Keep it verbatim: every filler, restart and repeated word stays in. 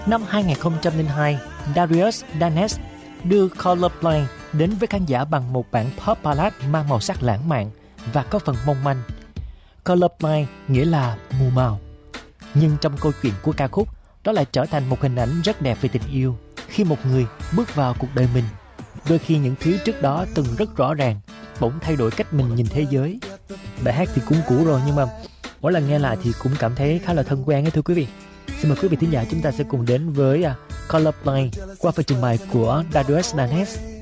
Năm hai không không hai, Darius Danes đưa Colorblind đến với khán giả bằng một bản pop ballad mang màu sắc lãng mạn và có phần mong manh. Colorblind nghĩa là mù màu. Nhưng trong câu chuyện của ca khúc, đó lại trở thành một hình ảnh rất đẹp về tình yêu. Khi một người bước vào cuộc đời mình, đôi khi những thứ trước đó từng rất rõ ràng bỗng thay đổi cách mình nhìn thế giới. Bài hát thì cũng cũ rồi nhưng mà mỗi lần nghe lại thì cũng cảm thấy khá là thân quen ấy thưa quý vị. Xin mời quý vị thính giả chúng ta sẽ cùng đến với uh, Colorblind qua phần trình bày của Darius Danes.